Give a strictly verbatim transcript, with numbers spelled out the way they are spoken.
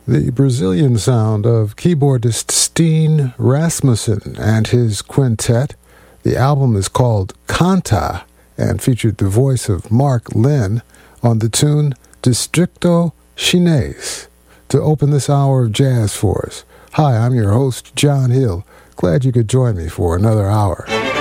the Brazilian sound of keyboardist Steen Rasmussen and his quintet. The album is called Canta and featured the voice of Mark Lynn on the tune Distrito Chinês. To open this hour of jazz for us, hi, I'm your host, John Hill. Glad you could join me for another hour.